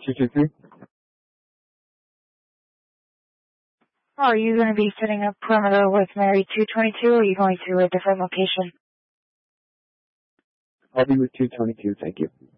223? Are you going to be setting up perimeter with Mary 222, or are you going to a different location? I'll be with 222, thank you.